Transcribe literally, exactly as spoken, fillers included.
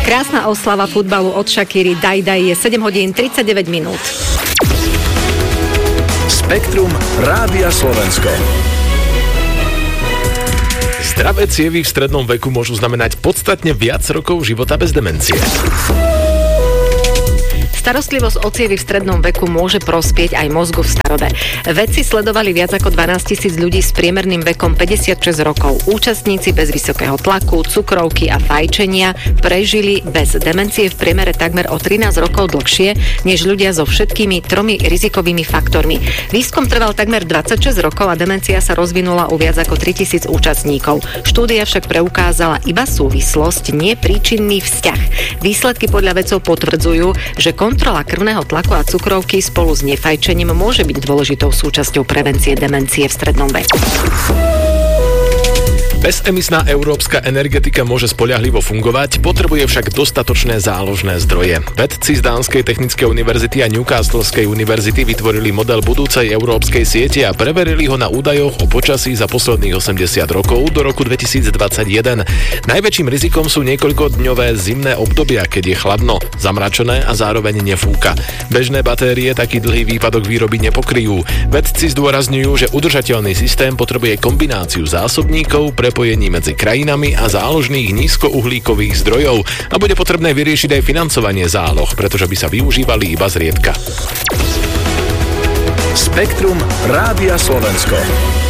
Krásna oslava futbalu od Shakiry Daj Daj je sedem hodín tridsaťdeväť minút. Spektrum Rádia Slovensko. Zdravé cievy v strednom veku môžu znamenať podstatne viac rokov života bez demencie. Starostlivosť o cievy v strednom veku môže prospieť aj mozgu v starobe. Vedci sledovali viac ako dvanásť tisíc ľudí s priemerným vekom päťdesiatšesť rokov. Účastníci bez vysokého tlaku, cukrovky a fajčenia prežili bez demencie v priemere takmer o trinásť rokov dlhšie než ľudia so všetkými tromi rizikovými faktormi. Výskum trval takmer dvadsaťšesť rokov a demencia sa rozvinula u viac ako tritisíc účastníkov. Štúdia však preukázala iba súvislosť, nie príčinný vzťah. Výsledky podľa vedcov potvrdzujú, že kontrola krvného tlaku a cukrovky spolu s nefajčením môže byť dôležitou súčasťou prevencie demencie v strednom veku. Bezemisná európska energetika môže spoľahlivo fungovať, potrebuje však dostatočné záložné zdroje. Vedci z Dánskej technickej univerzity a Newcastleskej univerzity vytvorili model budúcej európskej siete a preverili ho na údajoch o počasí za posledných osemdesiat rokov do roku dvetisícdvadsaťjeden. Najväčším rizikom sú niekoľkodňové zimné obdobia, keď je chladno, zamračené a zároveň nefúka. Bežné batérie taký dlhý výpadok výroby nepokryjú. Vedci zdôrazňujú, že udržateľný systém potrebuje kombináciu zásobníkov, prepojení medzi krajinami a záložných nízkouhlíkových zdrojov a bude potrebné vyriešiť aj financovanie záloh, pretože by sa využívali iba zriedka. Spektrum Rádia Slovensko.